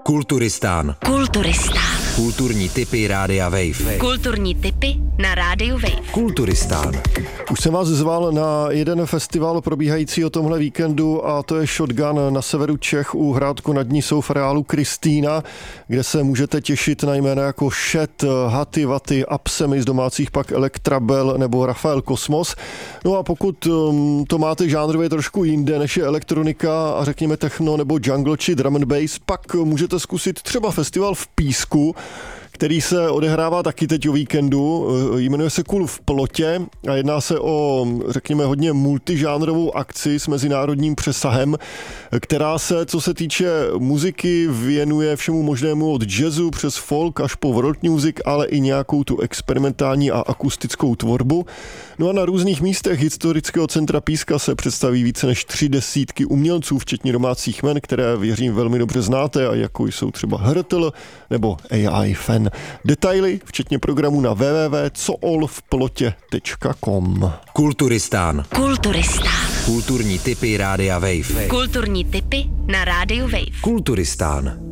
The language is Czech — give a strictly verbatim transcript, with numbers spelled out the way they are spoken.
Kulturistán. Kulturistán. Kulturní tipy Rádia Wave. Kulturní tipy na Rádiu Wave. Kulturistán. Už jsem vás zval na jeden festival probíhající o tomhle víkendu a to je Shotgun na severu Čech u Hrádku nad Nisou v areálu Kristýna, kde se můžete těšit na jména jako Shed, Haty, Vaty, Absemi z domácích pak Elektrabel nebo Rafael Kosmos. No a pokud um, to máte žánrově trošku jinde, než je elektronika a řekněme techno nebo jungle či drum and bass, pak můžete zkusit třeba festival v Písku, který se odehrává taky teď o víkendu. Jmenuje se Kul v plotě a jedná se o, řekněme, hodně multižánrovou akci s mezinárodním přesahem, která se, co se týče muziky, věnuje všemu možnému od jazzu přes folk až po world music, ale i nějakou tu experimentální a akustickou tvorbu. No a na různých místech historického centra Píska se představí více než tři desítky umělců, včetně domácích men, které věřím velmi dobře znáte, a jako jsou třeba H R T L nebo A I Fan. Detaily, včetně programu na w w w tečka co all v plotě tečka com. Kulturistán. Kulturistán. Kulturní tipy Rádia Wave. Kulturní tipy na Rádiu Wave. Kulturistán.